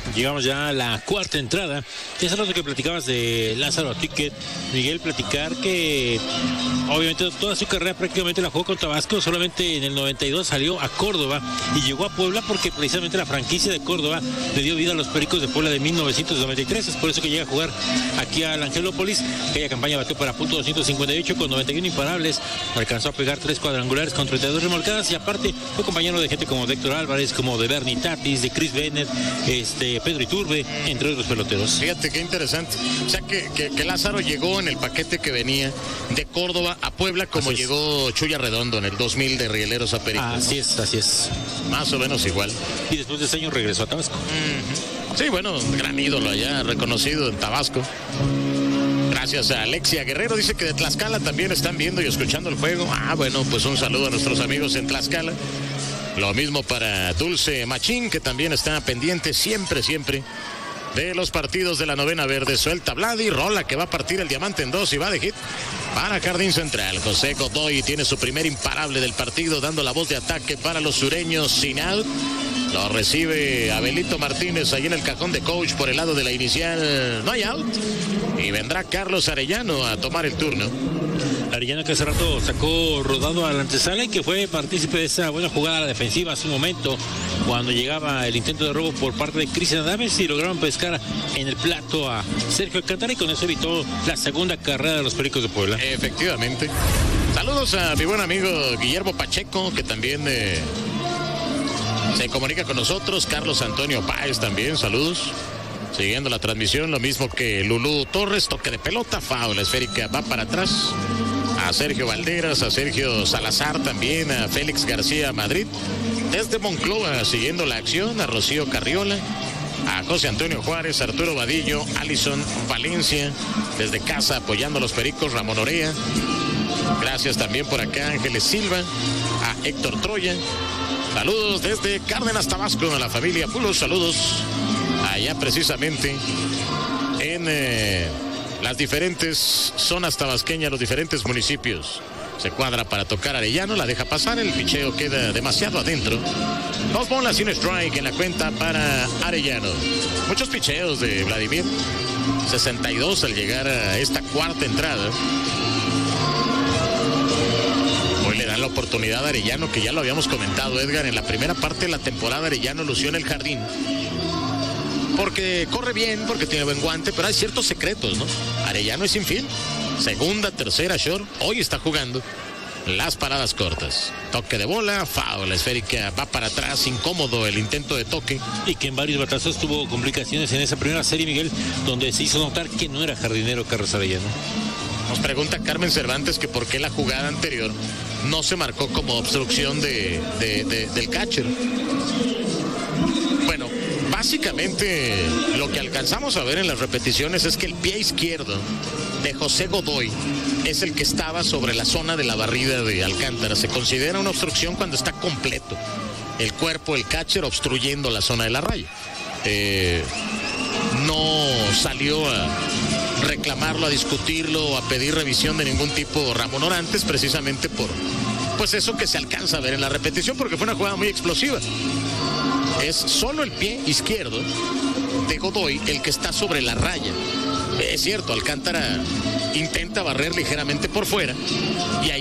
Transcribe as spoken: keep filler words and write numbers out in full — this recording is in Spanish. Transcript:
Llegamos ya a la cuarta entrada. Es lo que platicabas de Lázaro Ticket, Miguel, platicar que obviamente toda su carrera prácticamente la jugó con Tabasco, solamente en el noventa y dos salió a Córdoba y llegó a Puebla porque precisamente la franquicia de Córdoba le dio vida a los Pericos de Puebla de mil novecientos noventa y tres, es por eso que llega a jugar aquí al Angelópolis. Aquella campaña batió para punto doscientos cincuenta y ocho con noventa y uno imparables, alcanzó a pegar tres cuadrangulares con treinta y dos remolcadas y aparte fue compañero de gente como de Héctor Álvarez, como de Bernie Tatis, de Chris Bennett, este, Pedro Iturbe, entre otros peloteros. Fíjate qué interesante, o sea que, que, que Lázaro llegó en el paquete que venía de Córdoba a Puebla como llegó Chuya Redondo en el dos mil de Rieleros a Pericos. Así ¿no? es, así es. Más o menos igual. Y después de ese año regresó a Tabasco. Mm-hmm. Sí, bueno, gran ídolo allá, reconocido en Tabasco. Gracias a Alexia Guerrero, dice que de Tlaxcala también están viendo y escuchando el juego. Ah, bueno, pues un saludo a nuestros amigos en Tlaxcala. Lo mismo para Dulce Machín, que también está pendiente siempre, siempre de los partidos de la novena verde. Suelta Vladi, rola que va a partir el diamante en dos y va de hit para Jardín Central. José Godoy tiene su primer imparable del partido, dando la voz de ataque para los sureños sin out. Lo recibe Abelito Martínez ahí en el cajón de coach por el lado de la inicial. No hay out. Y vendrá Carlos Arellano a tomar el turno. Arellano que hace rato sacó rodado a la antesala y que fue partícipe de esa buena jugada a la defensiva hace un momento cuando llegaba el intento de robo por parte de Cristian Adames y lograron pescar en el plato a Sergio Alcántara y con eso evitó la segunda carrera de los Pericos de Puebla. Efectivamente. Saludos a mi buen amigo Guillermo Pacheco, que también eh, se comunica con nosotros. Carlos Antonio Páez también, saludos. Siguiendo la transmisión, lo mismo que Lulú Torres, toque de pelota, foul, la esférica va para atrás. A Sergio Valderas, a Sergio Salazar también, a Félix García Madrid. Desde Monclova, siguiendo la acción, a Rocío Carriola, a José Antonio Juárez, Arturo Vadillo, Alison Valencia, desde casa apoyando a los Pericos, Ramón Orea. Gracias también por acá, Ángeles Silva, a Héctor Troya. Saludos desde Cárdenas, Tabasco, a la familia Pulos, saludos. Allá precisamente en eh, las diferentes zonas tabasqueñas, los diferentes municipios. Se cuadra para tocar Arellano, la deja pasar, el picheo queda demasiado adentro. Dos bolas sin strike en la cuenta para Arellano. Muchos picheos de Vladimir. sesenta y dos al llegar a esta cuarta entrada. Hoy le dan la oportunidad a Arellano, que ya lo habíamos comentado, Edgar, en la primera parte de la temporada Arellano lució en el jardín. Porque corre bien, porque tiene buen guante, pero hay ciertos secretos, ¿no? Arellano es infiel. Segunda, tercera, short. Hoy está jugando las paradas cortas. Toque de bola, foul, la esférica va para atrás, incómodo el intento de toque. Y que en varios batazos tuvo complicaciones en esa primera serie, Miguel, donde se hizo notar que no era jardinero Carlos Arellano. Nos pregunta Carmen Cervantes que por qué la jugada anterior no se marcó como obstrucción de, de, de, del catcher. Bueno, básicamente lo que alcanzamos a ver en las repeticiones es que el pie izquierdo de José Godoy es el que estaba sobre la zona de la barrida de Alcántara. Se considera una obstrucción cuando está completo el cuerpo, el catcher obstruyendo la zona de la raya. Eh, no salió a reclamarlo, a discutirlo, a pedir revisión de ningún tipo Ramón Orantes, precisamente por pues eso que se alcanza a ver en la repetición, porque fue una jugada muy explosiva. Es solo el pie izquierdo de Godoy el que está sobre la raya. Es cierto, Alcántara intenta barrer ligeramente por fuera y ahí